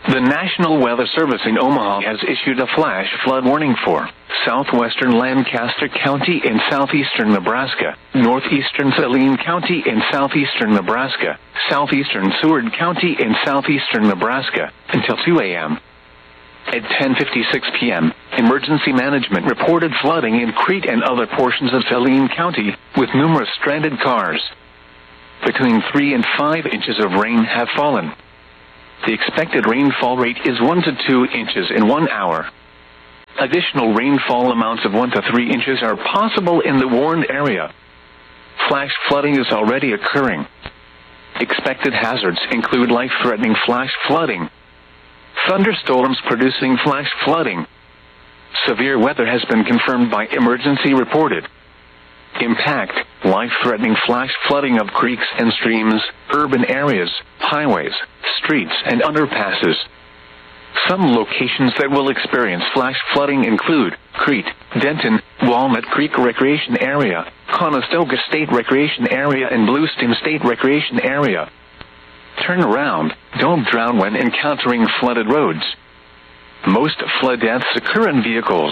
The National Weather Service in Omaha has issued a flash flood warning for southwestern Lancaster County in southeastern Nebraska, northeastern Saline County in southeastern Nebraska, southeastern Seward County in southeastern Nebraska, until 2 a.m. At 10:56 p.m., emergency management reported flooding in Crete and other portions of Saline County, with numerous stranded cars. Between 3 and 5 inches of rain have fallen. The expected rainfall rate is 1 to 2 inches in 1 hour. Additional rainfall amounts of 1 to 3 inches are possible in the warned area. Flash flooding is already occurring. Expected hazards include life-threatening flash flooding, thunderstorms producing flash flooding. Severe weather has been confirmed by emergency reported. Impact, life-threatening flash flooding of creeks and streams, urban areas, highways, streets, and underpasses. Some locations that will experience flash flooding include Crete, Denton, Walnut Creek Recreation Area, Conestoga State Recreation Area, and Bluestem State Recreation Area. Turn around. Don't drown when encountering flooded roads. Most flood deaths occur in vehicles.